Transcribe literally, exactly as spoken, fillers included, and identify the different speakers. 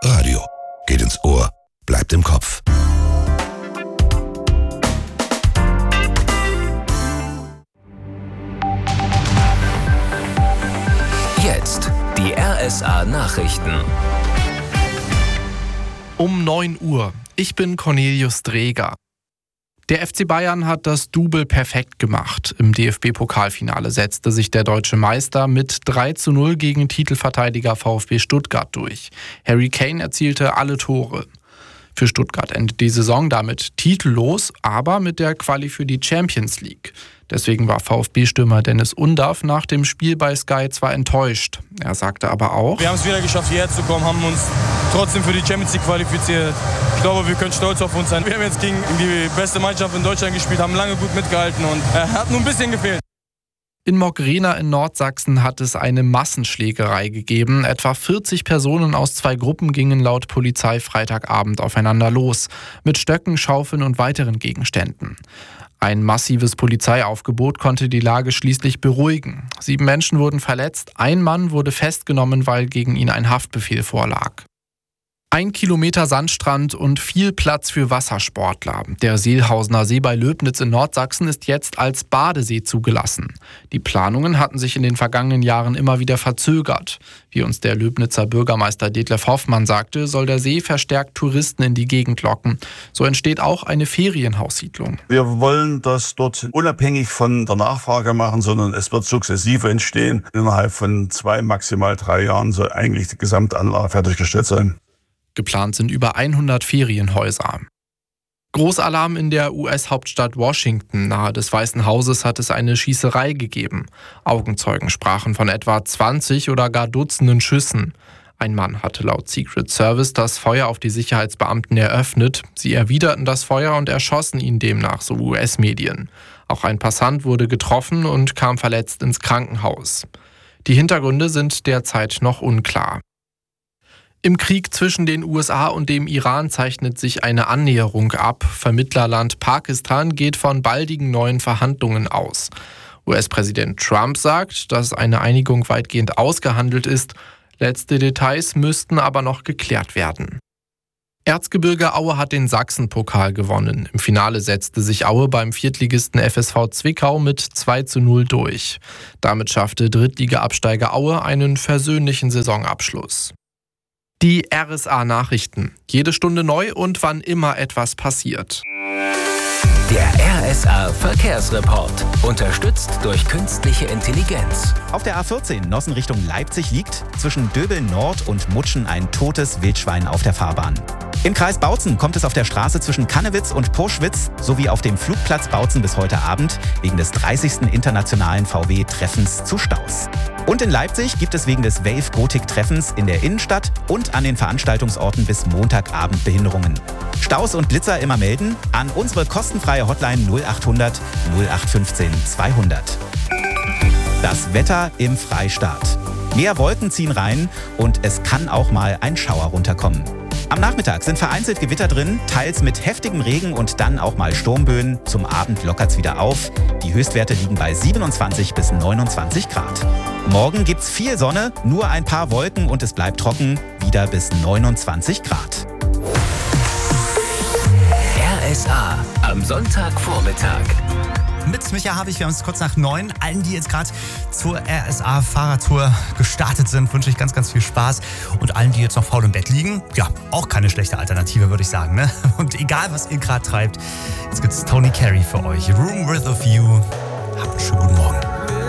Speaker 1: Radio. Geht ins Ohr, bleibt im Kopf.
Speaker 2: Jetzt die R S A-Nachrichten.
Speaker 3: Um neun Uhr. Ich bin Cornelius Dreger. Der F C Bayern hat das Double perfekt gemacht. Im D F B-Pokalfinale setzte sich der deutsche Meister mit drei zu null gegen Titelverteidiger VfB Stuttgart durch. Harry Kane erzielte alle Tore. Für Stuttgart endet die Saison damit titellos, aber mit der Quali für die Champions League. Deswegen war VfB-Stürmer Dennis Undaff nach dem Spiel bei Sky zwar enttäuscht. Er sagte aber auch:
Speaker 4: Wir haben es wieder geschafft, hierher zu kommen, haben uns trotzdem für die Champions League qualifiziert. Ich glaube, wir können stolz auf uns sein. Wir haben jetzt gegen die beste Mannschaft in Deutschland gespielt, haben lange gut mitgehalten und äh, hat nur ein bisschen gefehlt.
Speaker 3: In Mogrena in Nordsachsen hat es eine Massenschlägerei gegeben. Etwa vierzig Personen aus zwei Gruppen gingen laut Polizei Freitagabend aufeinander los, mit Stöcken, Schaufeln und weiteren Gegenständen. Ein massives Polizeiaufgebot konnte die Lage schließlich beruhigen. Sieben Menschen wurden verletzt, ein Mann wurde festgenommen, weil gegen ihn ein Haftbefehl vorlag. Ein Kilometer Sandstrand und viel Platz für Wassersportler. Der Seelhausener See bei Löbnitz in Nordsachsen ist jetzt als Badesee zugelassen. Die Planungen hatten sich in den vergangenen Jahren immer wieder verzögert. Wie uns der Löbnitzer Bürgermeister Detlef Hoffmann sagte, soll der See verstärkt Touristen in die Gegend locken. So entsteht auch eine Ferienhaussiedlung.
Speaker 5: Wir wollen das dort unabhängig von der Nachfrage machen, sondern es wird sukzessive entstehen. Innerhalb von zwei, maximal drei Jahren soll eigentlich die Gesamtanlage fertiggestellt sein.
Speaker 3: Geplant sind über hundert Ferienhäuser. Großalarm in der U S-Hauptstadt Washington. Nahe des Weißen Hauses hat es eine Schießerei gegeben. Augenzeugen sprachen von etwa zwanzig oder gar Dutzenden Schüssen. Ein Mann hatte laut Secret Service das Feuer auf die Sicherheitsbeamten eröffnet. Sie erwiderten das Feuer und erschossen ihn demnach, so U S-Medien. Auch ein Passant wurde getroffen und kam verletzt ins Krankenhaus. Die Hintergründe sind derzeit noch unklar. Im Krieg zwischen den U S A und dem Iran zeichnet sich eine Annäherung ab. Vermittlerland Pakistan geht von baldigen neuen Verhandlungen aus. U S-Präsident Trump sagt, dass eine Einigung weitgehend ausgehandelt ist. Letzte Details müssten aber noch geklärt werden. Erzgebirge Aue hat den Sachsenpokal gewonnen. Im Finale setzte sich Aue beim Viertligisten F S V Zwickau mit zwei zu null durch. Damit schaffte Drittliga-Absteiger Aue einen versöhnlichen Saisonabschluss. Die R S A-Nachrichten. Jede Stunde neu und wann immer etwas passiert.
Speaker 2: Der R S A-Verkehrsreport. Unterstützt durch künstliche Intelligenz.
Speaker 6: Auf der A vierzehn Nossen Richtung Leipzig liegt zwischen Döbeln Nord und Mutschen ein totes Wildschwein auf der Fahrbahn. Im Kreis Bautzen kommt es auf der Straße zwischen Kannewitz und Purschwitz sowie auf dem Flugplatz Bautzen bis heute Abend wegen des dreißigsten internationalen V W-Treffens zu Staus. Und in Leipzig gibt es wegen des Wave-Gotik-Treffens in der Innenstadt und an den Veranstaltungsorten bis Montagabend Behinderungen. Staus und Blitzer immer melden an unsere kostenfreie Hotline null achthundert null acht fünfzehn zweihundert. Das Wetter im Freistaat. Mehr Wolken ziehen rein und es kann auch mal ein Schauer runterkommen. Am Nachmittag sind vereinzelt Gewitter drin, teils mit heftigem Regen und dann auch mal Sturmböen. Zum Abend lockert's wieder auf. Die Höchstwerte liegen bei siebenundzwanzig bis neunundzwanzig Grad. Morgen gibt's viel Sonne, nur ein paar Wolken und es bleibt trocken, wieder bis neunundzwanzig Grad.
Speaker 2: R S A am Sonntagvormittag.
Speaker 7: Mit Micha Havig, wir haben es kurz nach neun. Allen, die jetzt gerade zur R S A-Fahrradtour gestartet sind, wünsche ich ganz, ganz viel Spaß. Und allen, die jetzt noch faul im Bett liegen, ja, auch keine schlechte Alternative, würde ich sagen. Ne? Und egal, was ihr gerade treibt, jetzt gibt es Tony Carey für euch. Room with a View. Habt einen schönen guten Morgen.